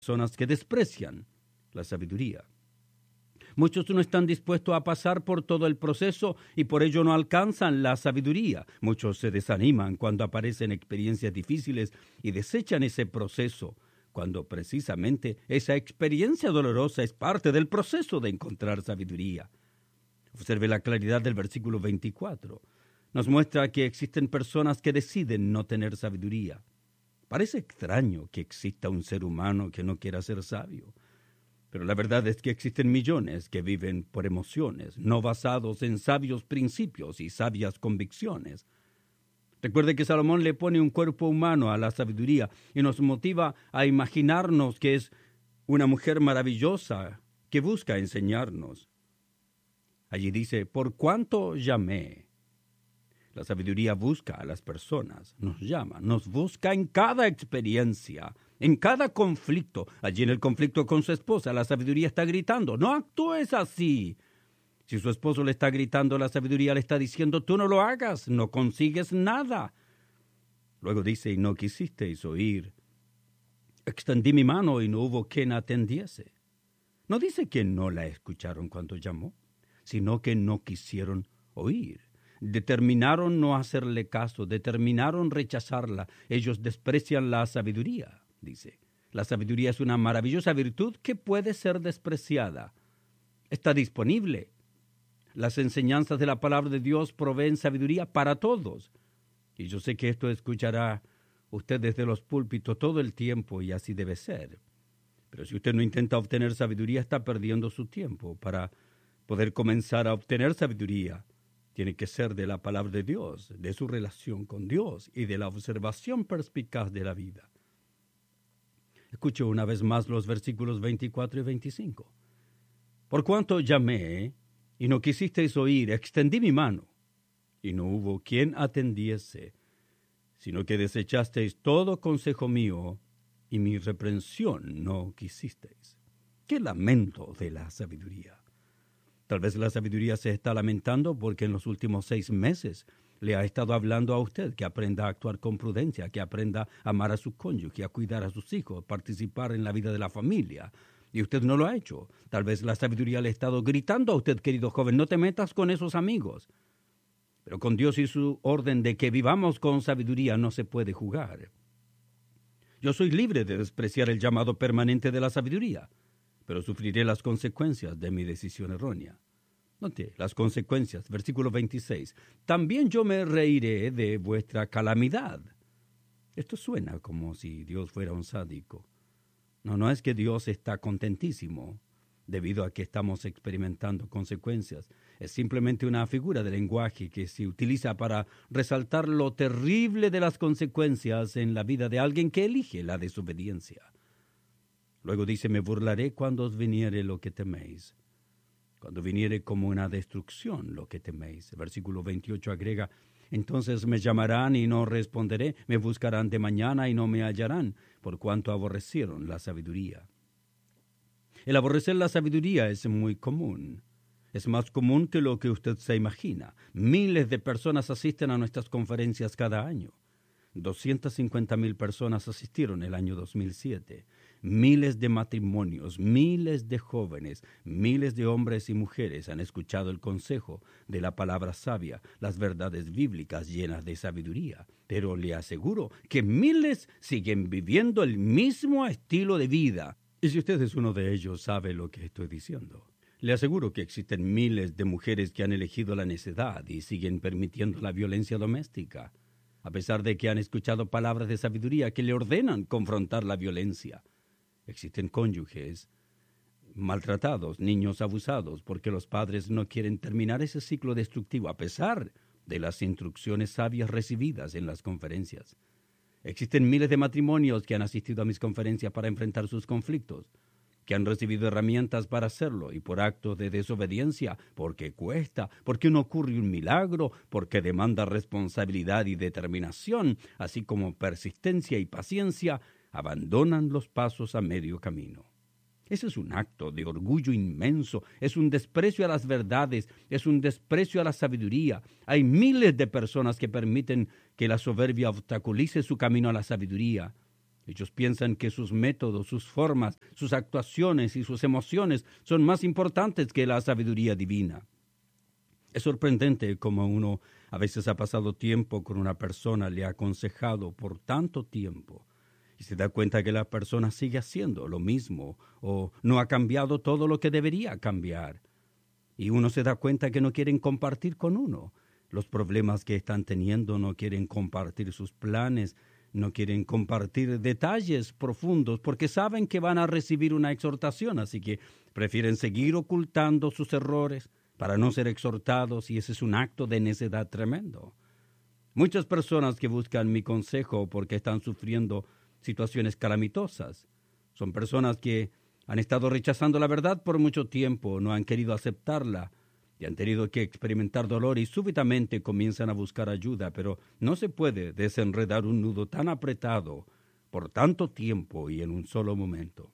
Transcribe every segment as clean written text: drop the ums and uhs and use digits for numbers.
personas que desprecian la sabiduría. Muchos no están dispuestos a pasar por todo el proceso y por ello no alcanzan la sabiduría. Muchos se desaniman cuando aparecen experiencias difíciles y desechan ese proceso, cuando precisamente esa experiencia dolorosa es parte del proceso de encontrar sabiduría. Observe la claridad del versículo 24. Nos muestra que existen personas que deciden no tener sabiduría. Parece extraño que exista un ser humano que no quiera ser sabio. Pero la verdad es que existen millones que viven por emociones, no basados en sabios principios y sabias convicciones. Recuerde que Salomón le pone un cuerpo humano a la sabiduría y nos motiva a imaginarnos que es una mujer maravillosa que busca enseñarnos. Allí dice, por cuanto llamé. La sabiduría busca a las personas, nos llama, nos busca en cada experiencia, en cada conflicto. Allí en el conflicto con su esposa, la sabiduría está gritando, no actúes así. Si su esposo le está gritando, la sabiduría le está diciendo, tú no lo hagas, no consigues nada. Luego dice, y no quisisteis oír. Extendí mi mano y no hubo quien atendiese. No dice que no la escucharon cuando llamó, sino que no quisieron oír. Determinaron no hacerle caso, determinaron rechazarla. Ellos desprecian la sabiduría, dice. La sabiduría es una maravillosa virtud que puede ser despreciada. Está disponible. Las enseñanzas de la palabra de Dios proveen sabiduría para todos. Y yo sé que esto escuchará usted desde los púlpitos todo el tiempo y así debe ser. Pero si usted no intenta obtener sabiduría, está perdiendo su tiempo. Para poder comenzar a obtener sabiduría, tiene que ser de la palabra de Dios, de su relación con Dios y de la observación perspicaz de la vida. Escuche una vez más los versículos 24 y 25. Por cuanto llamé y no quisisteis oír, extendí mi mano y no hubo quien atendiese, sino que desechasteis todo consejo mío y mi reprensión no quisisteis. ¡Qué lamento de la sabiduría! Tal vez la sabiduría se está lamentando porque en los últimos 6 meses le ha estado hablando a usted que aprenda a actuar con prudencia, que aprenda a amar a su cónyuge, a cuidar a sus hijos, participar en la vida de la familia. Y usted no lo ha hecho. Tal vez la sabiduría le ha estado gritando a usted, querido joven, no te metas con esos amigos. Pero con Dios y su orden de que vivamos con sabiduría no se puede jugar. Yo soy libre de despreciar el llamado permanente de la sabiduría, pero sufriré las consecuencias de mi decisión errónea. Note las consecuencias, versículo 26. También yo me reiré de vuestra calamidad. Esto suena como si Dios fuera un sádico. No es que Dios está contentísimo debido a que estamos experimentando consecuencias. Es simplemente una figura de lenguaje que se utiliza para resaltar lo terrible de las consecuencias en la vida de alguien que elige la desobediencia. Luego dice, me burlaré cuando os viniere lo que teméis. Cuando viniere como una destrucción lo que teméis. El versículo 28 agrega, entonces me llamarán y no responderé, me buscarán de mañana y no me hallarán, por cuanto aborrecieron la sabiduría. El aborrecer la sabiduría es muy común. Es más común que lo que usted se imagina. Miles de personas asisten a nuestras conferencias cada año. 250,000 personas asistieron el año 2007. Miles de matrimonios, miles de jóvenes, miles de hombres y mujeres han escuchado el consejo de la palabra sabia, las verdades bíblicas llenas de sabiduría. Pero le aseguro que miles siguen viviendo el mismo estilo de vida. Y si usted es uno de ellos, sabe lo que estoy diciendo. Le aseguro que existen miles de mujeres que han elegido la necedad y siguen permitiendo la violencia doméstica, a pesar de que han escuchado palabras de sabiduría que le ordenan confrontar la violencia. Existen cónyuges maltratados, niños abusados, porque los padres no quieren terminar ese ciclo destructivo a pesar de las instrucciones sabias recibidas en las conferencias. Existen miles de matrimonios que han asistido a mis conferencias para enfrentar sus conflictos, que han recibido herramientas para hacerlo y por actos de desobediencia, porque cuesta, porque no ocurre un milagro, porque demanda responsabilidad y determinación, así como persistencia y paciencia, abandonan los pasos a medio camino. Ese es un acto de orgullo inmenso, es un desprecio a las verdades, es un desprecio a la sabiduría. Hay miles de personas que permiten que la soberbia obstaculice su camino a la sabiduría. Ellos piensan que sus métodos, sus formas, sus actuaciones y sus emociones son más importantes que la sabiduría divina. Es sorprendente cómo uno a veces ha pasado tiempo con una persona, le ha aconsejado por tanto tiempo, y se da cuenta que la persona sigue haciendo lo mismo o no ha cambiado todo lo que debería cambiar. Y uno se da cuenta que no quieren compartir con uno los problemas que están teniendo, no quieren compartir sus planes, no quieren compartir detalles profundos porque saben que van a recibir una exhortación, así que prefieren seguir ocultando sus errores para no ser exhortados, y ese es un acto de necedad tremendo. Muchas personas que buscan mi consejo porque están sufriendo situaciones calamitosas son personas que han estado rechazando la verdad por mucho tiempo, no han querido aceptarla y han tenido que experimentar dolor y súbitamente comienzan a buscar ayuda, pero no se puede desenredar un nudo tan apretado por tanto tiempo y en un solo momento.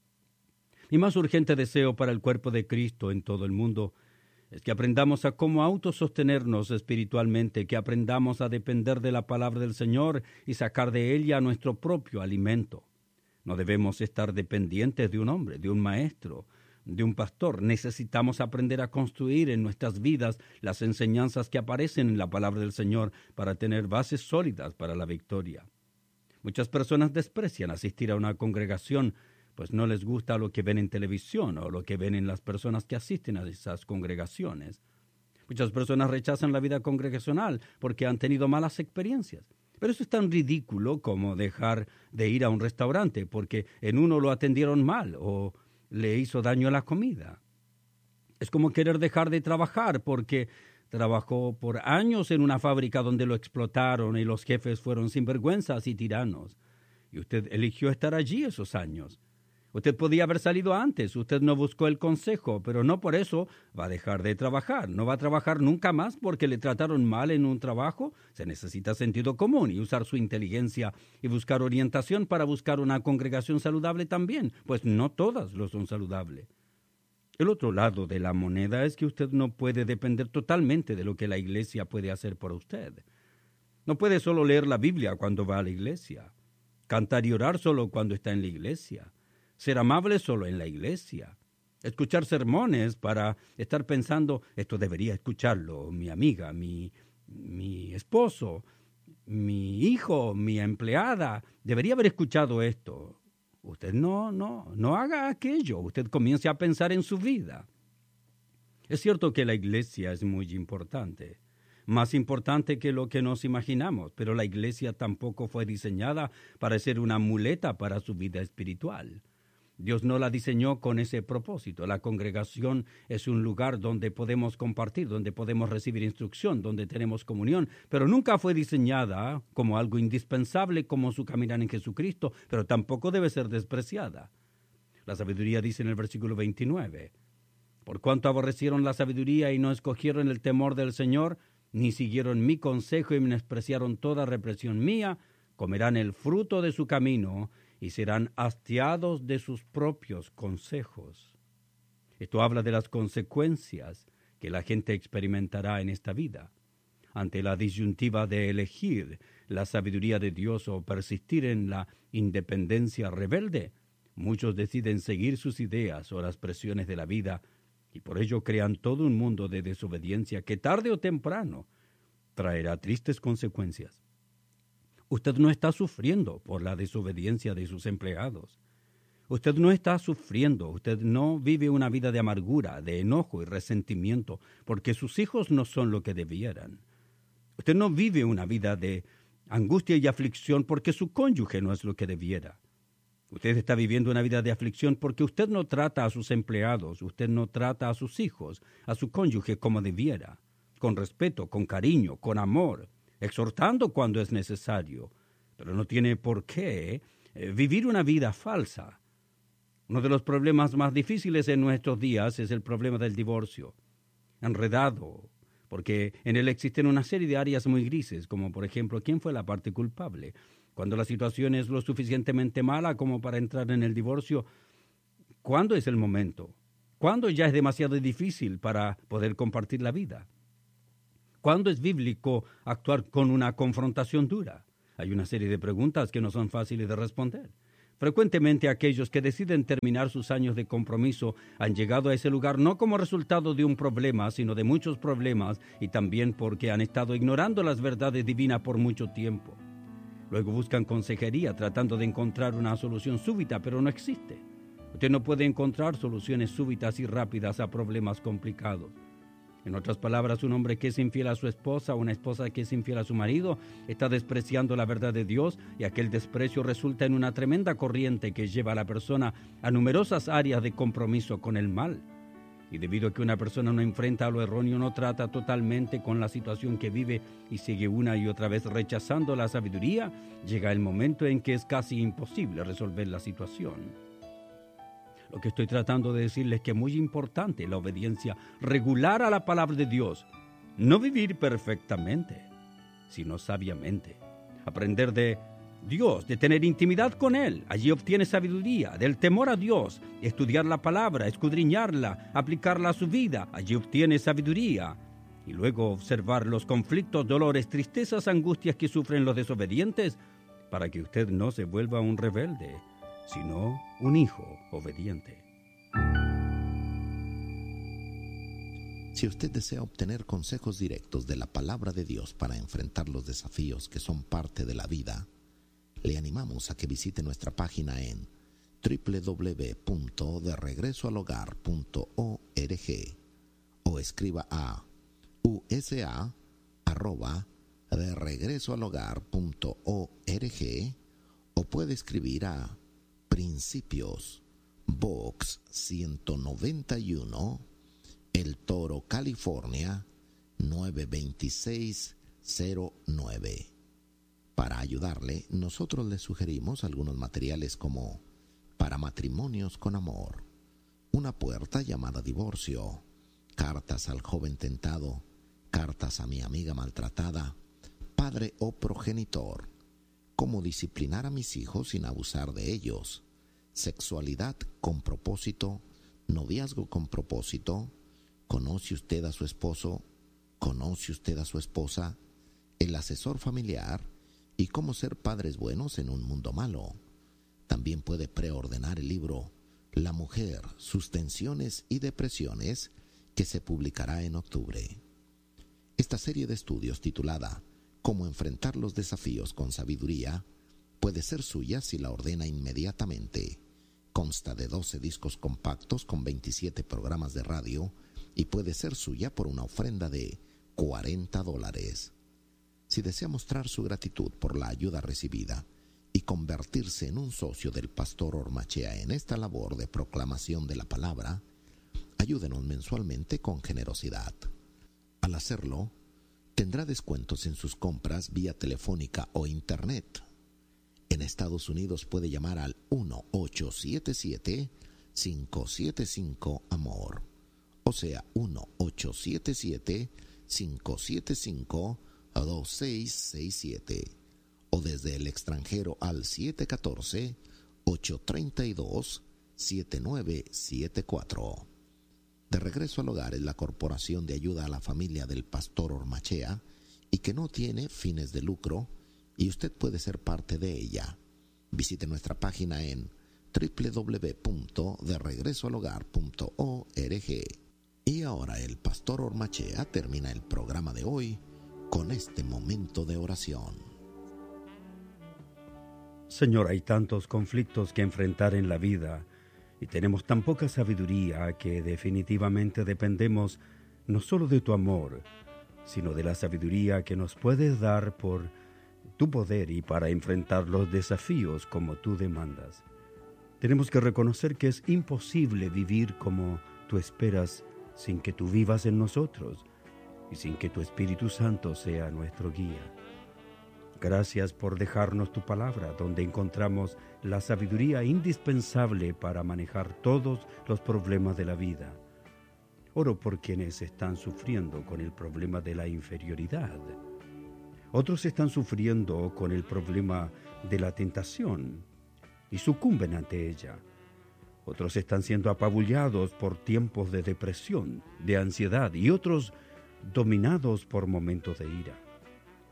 Mi más urgente deseo para el cuerpo de Cristo en todo el mundo es que aprendamos a cómo autosostenernos espiritualmente, que aprendamos a depender de la palabra del Señor y sacar de ella nuestro propio alimento. No debemos estar dependientes de un hombre, de un maestro, de un pastor. Necesitamos aprender a construir en nuestras vidas las enseñanzas que aparecen en la palabra del Señor para tener bases sólidas para la victoria. Muchas personas desprecian asistir a una congregación, pues no les gusta lo que ven en televisión o lo que ven en las personas que asisten a esas congregaciones. Muchas personas rechazan la vida congregacional porque han tenido malas experiencias. Pero eso es tan ridículo como dejar de ir a un restaurante porque en uno lo atendieron mal o le hizo daño a la comida. Es como querer dejar de trabajar porque trabajó por años en una fábrica donde lo explotaron y los jefes fueron sinvergüenzas y tiranos. Y usted eligió estar allí esos años. Usted podía haber salido antes, usted no buscó el consejo, pero no por eso va a dejar de trabajar. No va a trabajar nunca más porque le trataron mal en un trabajo. Se necesita sentido común y usar su inteligencia y buscar orientación para buscar una congregación saludable también, pues no todas lo son saludables. El otro lado de la moneda es que usted no puede depender totalmente de lo que la iglesia puede hacer por usted. No puede solo leer la Biblia cuando va a la iglesia, cantar y orar solo cuando está en la iglesia, ser amable solo en la iglesia, escuchar sermones para estar pensando, esto debería escucharlo mi amiga, mi esposo, mi hijo, mi empleada, debería haber escuchado esto. Usted no haga aquello, usted comience a pensar en su vida. Es cierto que la iglesia es muy importante, más importante que lo que nos imaginamos, pero la iglesia tampoco fue diseñada para ser una muleta para su vida espiritual. Dios no la diseñó con ese propósito. La congregación es un lugar donde podemos compartir, donde podemos recibir instrucción, donde tenemos comunión, pero nunca fue diseñada como algo indispensable como su caminar en Jesucristo, pero tampoco debe ser despreciada. La sabiduría dice en el versículo 29, por cuanto aborrecieron la sabiduría y no escogieron el temor del Señor, ni siguieron mi consejo y menospreciaron toda represión mía, comerán el fruto de su camino y serán hastiados de sus propios consejos. Esto habla de las consecuencias que la gente experimentará en esta vida. Ante la disyuntiva de elegir la sabiduría de Dios o persistir en la independencia rebelde, muchos deciden seguir sus ideas o las presiones de la vida y por ello crean todo un mundo de desobediencia que tarde o temprano traerá tristes consecuencias. Usted no está sufriendo por la desobediencia de sus empleados. Usted no está sufriendo, usted no vive una vida de amargura, de enojo y resentimiento porque sus hijos no son lo que debieran. Usted no vive una vida de angustia y aflicción porque su cónyuge no es lo que debiera. Usted está viviendo una vida de aflicción porque usted no trata a sus empleados, usted no trata a sus hijos, a su cónyuge como debiera, con respeto, con cariño, con amor, exhortando cuando es necesario, pero no tiene por qué vivir una vida falsa. Uno de los problemas más difíciles en nuestros días es el problema del divorcio. Enredado, porque en él existen una serie de áreas muy grises, como por ejemplo, ¿quién fue la parte culpable? Cuando la situación es lo suficientemente mala como para entrar en el divorcio, ¿cuándo es el momento? ¿Cuándo ya es demasiado difícil para poder compartir la vida? ¿Cuándo es bíblico actuar con una confrontación dura? Hay una serie de preguntas que no son fáciles de responder. Frecuentemente aquellos que deciden terminar sus años de compromiso han llegado a ese lugar no como resultado de un problema, sino de muchos problemas, y también porque han estado ignorando las verdades divinas por mucho tiempo. Luego buscan consejería tratando de encontrar una solución súbita, pero no existe. Usted no puede encontrar soluciones súbitas y rápidas a problemas complicados. En otras palabras, un hombre que es infiel a su esposa o una esposa que es infiel a su marido está despreciando la verdad de Dios, y aquel desprecio resulta en una tremenda corriente que lleva a la persona a numerosas áreas de compromiso con el mal. Y debido a que una persona no enfrenta a lo erróneo, no trata totalmente con la situación que vive y sigue una y otra vez rechazando la sabiduría, llega el momento en que es casi imposible resolver la situación. Lo que estoy tratando de decirles es que es muy importante la obediencia regular a la palabra de Dios. No vivir perfectamente, sino sabiamente. Aprender de Dios, de tener intimidad con Él. Allí obtiene sabiduría, del temor a Dios, estudiar la palabra, escudriñarla, aplicarla a su vida. Allí obtiene sabiduría. Y luego observar los conflictos, dolores, tristezas, angustias que sufren los desobedientes, para que usted no se vuelva un rebelde, sino un hijo obediente. Si usted desea obtener consejos directos de la palabra de Dios para enfrentar los desafíos que son parte de la vida, le animamos a que visite nuestra página en www.deregresoalhogar.org o escriba a usa@deregresoalhogar.org, o puede escribir a Principios, Box 191, El Toro, California 92609. Para ayudarle, nosotros le sugerimos algunos materiales como Para matrimonios con amor, Una puerta llamada divorcio, Cartas al joven tentado, Cartas a mi amiga maltratada, Padre o progenitor, Cómo disciplinar a mis hijos sin abusar de ellos, Sexualidad con propósito, Noviazgo con propósito, ¿Conoce usted a su esposo? ¿Conoce usted a su esposa? El asesor familiar y cómo ser padres buenos en un mundo malo. También puede preordenar el libro La mujer, sus tensiones y depresiones, que se publicará en octubre. Esta serie de estudios, titulada Cómo enfrentar los desafíos con sabiduría, puede ser suya si la ordena inmediatamente. Consta de 12 discos compactos con 27 programas de radio y puede ser suya por una ofrenda de $40. Si desea mostrar su gratitud por la ayuda recibida y convertirse en un socio del Pastor Ormachea en esta labor de proclamación de la palabra, ayúdenos mensualmente con generosidad. Al hacerlo, tendrá descuentos en sus compras vía telefónica o internet. En Estados Unidos puede llamar al 1-877-575-AMOR, o sea, 1-877-575-2667, o desde el extranjero al 714-832-7974. De Regreso al Hogar es la corporación de ayuda a la familia del Pastor Ormachea y que no tiene fines de lucro, y usted puede ser parte de ella. Visite nuestra página en www.deregresoalhogar.org. Y ahora el Pastor Ormachea termina el programa de hoy con este momento de oración. Señor, hay tantos conflictos que enfrentar en la vida y tenemos tan poca sabiduría que definitivamente dependemos no solo de tu amor, sino de la sabiduría que nos puedes dar por tu poder y para enfrentar los desafíos como tú demandas. Tenemos que reconocer que es imposible vivir como tú esperas sin que tú vivas en nosotros y sin que tu Espíritu Santo sea nuestro guía. Gracias por dejarnos tu palabra, donde encontramos la sabiduría indispensable para manejar todos los problemas de la vida. Oro por quienes están sufriendo con el problema de la inferioridad. Otros están sufriendo con el problema de la tentación y sucumben ante ella. Otros están siendo apabullados por tiempos de depresión, de ansiedad, y otros dominados por momentos de ira.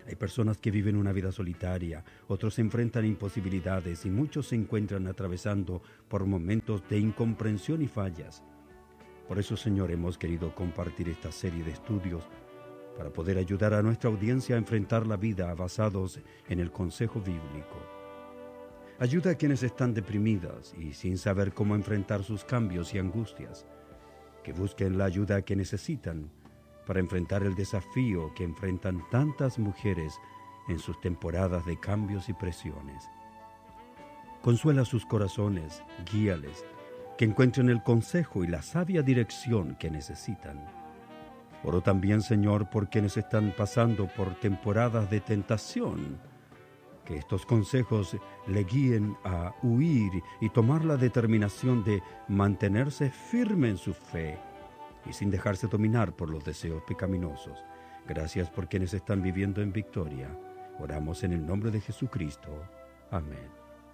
Hay personas que viven una vida solitaria, otros se enfrentan imposibilidades y muchos se encuentran atravesando por momentos de incomprensión y fallas. Por eso, Señor, hemos querido compartir esta serie de estudios para poder ayudar a nuestra audiencia a enfrentar la vida basados en el consejo bíblico. Ayuda a quienes están deprimidas y sin saber cómo enfrentar sus cambios y angustias, que busquen la ayuda que necesitan para enfrentar el desafío que enfrentan tantas mujeres en sus temporadas de cambios y presiones. Consuela sus corazones, guíales, que encuentren el consejo y la sabia dirección que necesitan. Oro también, Señor, por quienes están pasando por temporadas de tentación, que estos consejos le guíen a huir y tomar la determinación de mantenerse firme en su fe y sin dejarse dominar por los deseos pecaminosos. Gracias por quienes están viviendo en victoria. Oramos en el nombre de Jesucristo. Amén.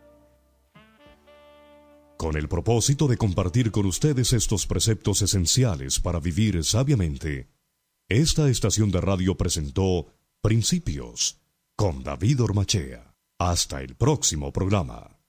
Con el propósito de compartir con ustedes estos preceptos esenciales para vivir sabiamente, esta estación de radio presentó Principios con David Ormachea. Hasta el próximo programa.